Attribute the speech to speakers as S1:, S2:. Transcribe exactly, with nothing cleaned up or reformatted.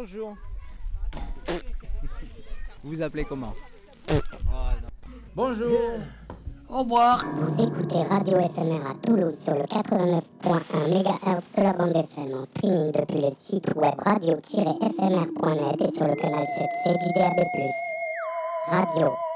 S1: Bonjour. Vous vous appelez comment?
S2: Bonjour.
S3: Au revoir.
S4: Vous écoutez Radio Éphémère à Toulouse sur le quatre-vingt-neuf point un mégahertz de la bande F M en streaming depuis le site web radio tiret f m r point net et sur le canal sept C du D A B plus. Radio